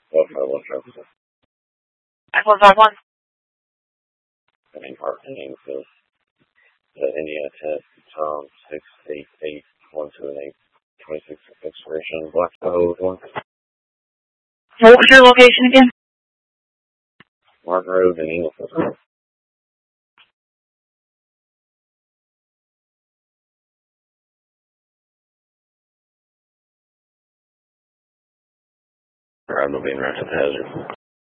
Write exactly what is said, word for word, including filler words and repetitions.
What for what purposes? Echo five one. I mean, parking is the Indiana ten, Tom six eight eight one two eight twenty six expiration Black Code one. What was your location again? Mark Road in Ingleside. I'm being rented hazard.